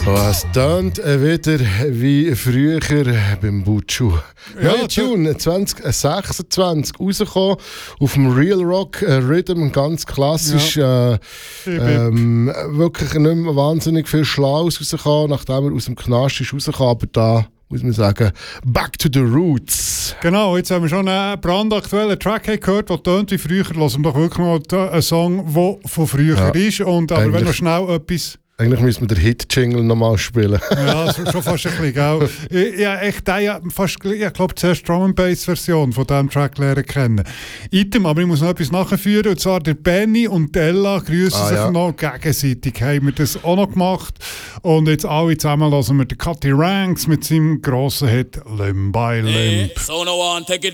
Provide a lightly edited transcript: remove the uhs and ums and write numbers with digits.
Oh, es tönt wieder wie früher beim Bucciu. Neue Tune 2026 rausgekommen auf dem Real Rock Rhythm, ganz klassisch. Wirklich nicht mehr wahnsinnig viel Schlaues rausgekommen, nachdem er aus dem Knast ist rausgekommen, aber da muss man sagen, back to the roots. Genau, jetzt haben wir schon einen brandaktuellen Track gehört, der tönt wie früher. Lassen wir doch wirklich mal einen Song, der von früher ist. Und, aber wenn noch schnell etwas... Eigentlich müssen wir den Hit-Jingle nochmal spielen. Ja, schon fast ein bisschen, gell? Ich glaube, zuerst Drum-and-Bass-Version von diesem Track lernen kennen. Item, aber ich muss noch etwas nachführen. Und zwar der Benny und Ella grüßen sich noch gegenseitig. Haben wir das auch noch gemacht. Und jetzt alle zusammen lassen wir den Cutty Ranks mit seinem grossen Hit Limb by Limb. So no one take it